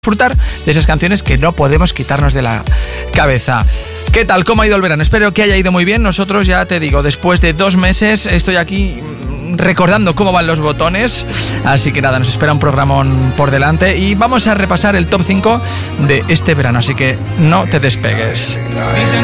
disfrutar de esas canciones que no podemos quitarnos de la cabeza. ¿Qué tal? ¿Cómo ha ido el verano? Espero que haya ido muy bien. Nosotros, ya te digo, después de 2 meses estoy aquí recordando cómo van los botones. Así que nada, nos espera un programón por delante y vamos a repasar el top 5 de este verano. Así que no te despegues.